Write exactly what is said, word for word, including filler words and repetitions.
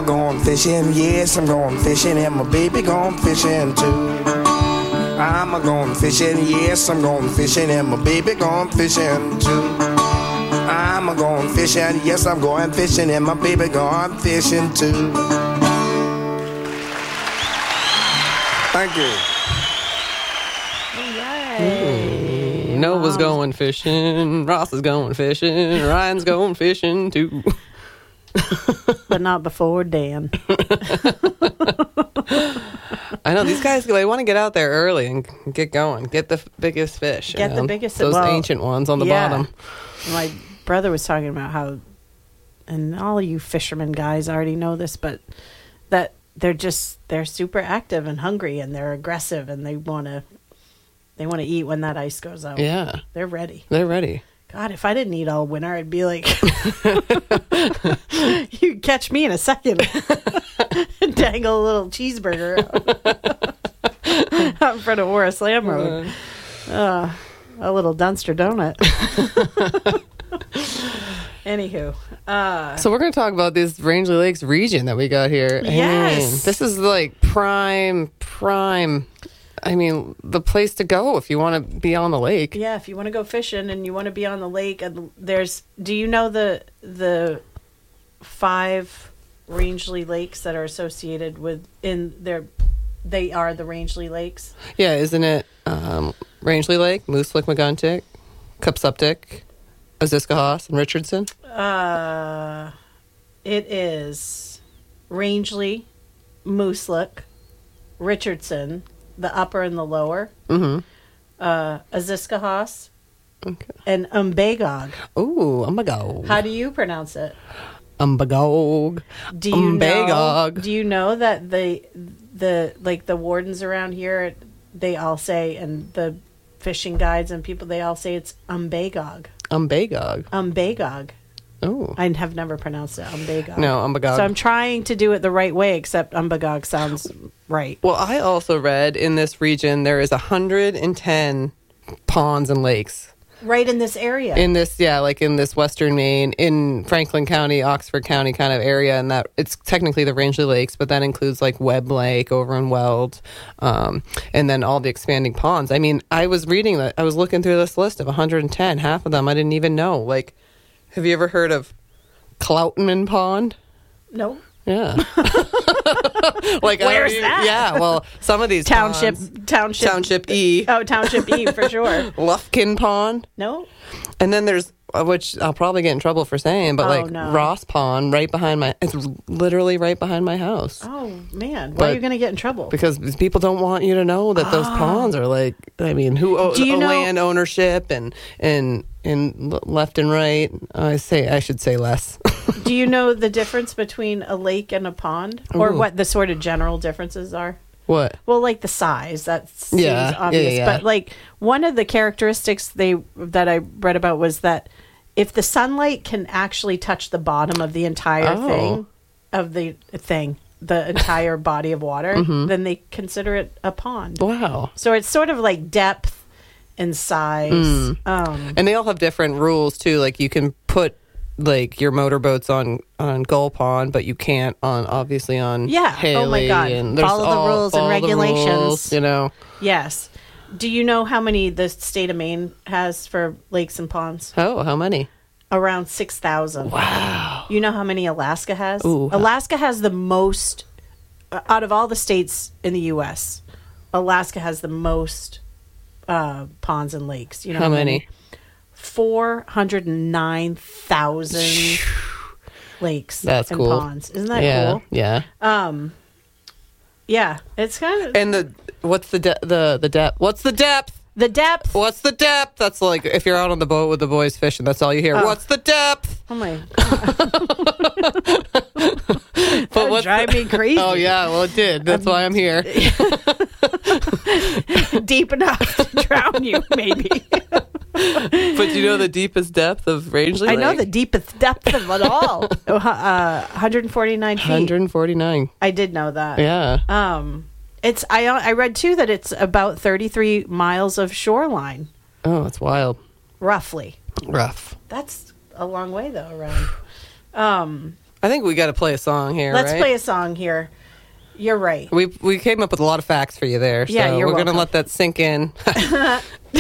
going fishing, yes, I'm going fishing, and my baby going fishing too. I'm a going fishing, yes, I'm going fishing, and my baby going fishing too. I'm a going fishing, yes, I'm going fishing, and my baby going fishing too. Thank you. All right. Nova's going fishing. Ross is going fishing. Ryan's going fishing too. But not before Dan. I know these guys. They want to get out there early and get going. Get the f- biggest fish. Get you the know? biggest- Those well, ancient ones on the yeah. bottom. My brother was talking about how, and all you fishermen guys already know this, but that they're just, they're super active and hungry and they're aggressive and they want to, they want to eat when that ice goes out. Yeah, They're ready. they're ready. God, if I didn't eat all winter, I'd be like, you'd catch me in a second. Dangle a little cheeseburger out, out in front of Horace Lamb Road. Uh, a little Dunster donut. Anywho. Uh, So we're going to talk about this Rangeley Lakes region that we got here. Yes. I mean, this is like prime, prime. I mean, the place to go if you want to be on the lake. yeah, if you want to go fishing and you want to be on the lake, and there's, do you know the the five Rangeley Lakes that are associated with, in their, they are the Rangeley Lakes? Yeah, isn't it um, Rangeley Lake, Moose Lick, McGuntick, Cupsuptic, Oziskahos, and Richardson? Uh, it is Rangeley, Mooselook, Richardson, the upper and the lower, Mm-hmm. uh, Oziskahos, Okay. and Umbagog. Ooh, Umbagog. How do you pronounce it? Umbagog. Do you know? Umbagog. Do you know that the the like the wardens around here, they all say, and the fishing guides and people, they all say it's Umbagog. Umbagog. Umbagog. Oh. I have never pronounced it Umbagog. No, Umbagog. So I'm trying to do it the right way, except Umbagog sounds right. Well, I also read in this region there is one hundred ten ponds and lakes. Right in this area. In this, yeah, like in this western Maine, in Franklin County, Oxford County kind of area, and that it's technically the Rangeley Lakes, but that includes like Webb Lake over in Weld, um, and then all the expanding ponds. I mean, I was reading that, I was looking through this list of one hundred ten. Half of them I didn't even know. Like, have you ever heard of Cloutman Pond? no. Yeah. Like, I don't Where's even- that? Yeah, well, some of these Township, ponds- township, Township E. Oh, Township E for sure. Lufkin Pond. No, And then there's, uh, which I'll probably get in trouble for saying, but Oh, like no. Ross Pond right behind my, it's literally right behind my house. oh man, why But- are you going to get in trouble? Because people don't want you to know that those ponds are like, I mean, who owns Do you know- land ownership and, and, and l- left and right. I say, I should say less. Do you know the difference between a lake and a pond, or Ooh. what the sort of general differences are? What? Well, like the size, that seems Yeah, yeah, obvious. yeah. But like one of the characteristics they that I read about was that if the sunlight can actually touch the bottom of the entire Oh. thing, of the thing, the entire body of water, Mm-hmm. then they consider it a pond. Wow. So it's sort of like depth and size. Mm. Um, And they all have different rules too. Like you can put like your motorboats on on Gull Pond, but you can't on obviously on Yeah. Haley. Oh my God. And there's Follow the all- rules and follow the regulations. rules, you know. yes. Do you know how many the state of Maine has for lakes and ponds? Oh, how many? Around six thousand. Wow. You know how many Alaska has? Ooh. Alaska has the most, uh, out of all the states in the U S, Alaska has the most uh, ponds and lakes. You know How many? four hundred nine thousand lakes That's and cool. ponds. Isn't that yeah, cool? yeah. Um, yeah, it's kind of... And the what's the de- the the depth? What's the depth? the depth... What's the depth? That's like if you're out on the boat with the boys fishing, that's all you hear. Oh. What's the depth? Oh, my God. But That would what's drive the- me crazy. Oh yeah, well it did. That's why I'm here. Deep enough to drown you, maybe. But do you know the deepest depth of Rangeley I Lake? know the deepest depth of it all. Uh, one hundred forty-nine feet. one hundred forty-nine. I did know that. Yeah. Um, it's I I read too that it's about thirty-three miles of shoreline, Oh, it's wild. roughly. Rough. That's a long way though around. Um, I think we got to play a song here. Let's right? play a song here. You're right. We we came up with a lot of facts for you there. So Yeah, you're we're going to welcome. let that sink in.